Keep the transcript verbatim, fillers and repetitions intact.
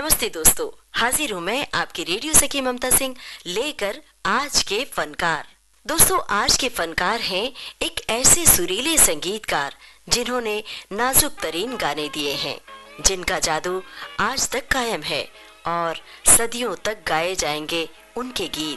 नमस्ते दोस्तों, हाजिर हूँ मैं आपकी रेडियो सखी ममता सिंह लेकर आज के फनकार। दोस्तों, आज के फनकार हैं एक ऐसे सुरीले संगीतकार जिन्होंने नाजुक तरीन गाने दिए हैं, जिनका जादू आज तक कायम है और सदियों तक गाए जाएंगे उनके गीत।